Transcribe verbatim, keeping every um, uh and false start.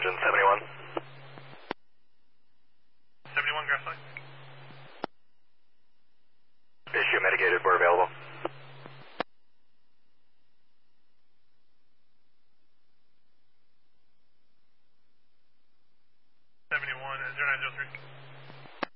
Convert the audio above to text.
engine seventy-one. seventy-one, Grassline. Issue mitigated, we're available. seventy-one, zero nine zero three.